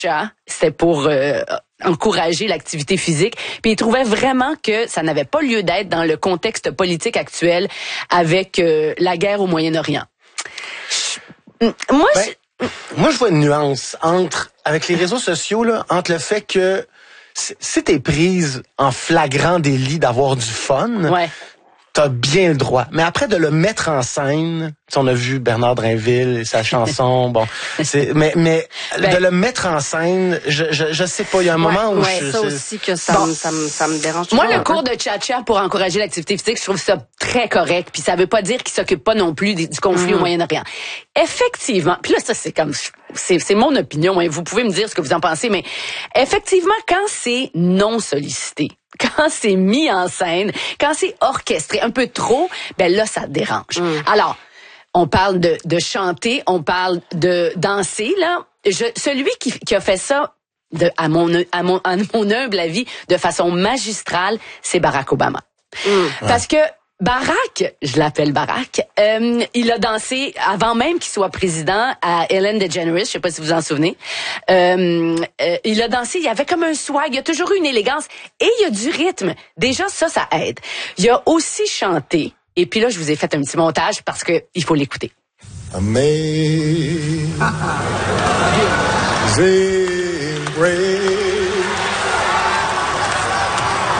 c'était pour encourager l'activité physique. Puis il trouvait vraiment que ça n'avait pas lieu d'être dans le contexte politique actuel avec la guerre au Moyen-Orient. Moi, je vois une nuance avec les réseaux sociaux, là, entre le fait que si t'es prise en flagrant délit d'avoir du fun, t'as bien le droit. Mais après, de le mettre en scène, on a vu Bernard Drinville et sa chanson, bon, mais de le mettre en scène, je sais pas, il y a un moment où ça aussi que ça me dérange. Moi, le cours de tcha-tcha pour encourager l'activité physique, je trouve ça très correct. Puis ça veut pas dire qu'il s'occupe pas non plus du conflit au Moyen-Orient. Effectivement, puis là, ça c'est comme c'est mon opinion. Hein, vous pouvez me dire ce que vous en pensez, mais effectivement, quand c'est non sollicité, quand c'est mis en scène, quand c'est orchestré un peu trop, ben là, ça dérange. Alors, on parle de chanter, on parle de danser, là. Celui qui a fait ça, à mon humble avis, de façon magistrale, c'est Barack Obama. Parce que Barack, je l'appelle Barack, il a dansé avant même qu'il soit président à Ellen DeGeneres, je sais pas si vous vous en souvenez. Il a dansé, il y avait comme un swag, il y a toujours eu une élégance et il y a du rythme. Déjà ça aide. Il a aussi chanté et puis là je vous ai fait un petit montage parce que il faut l'écouter. Amazing grace.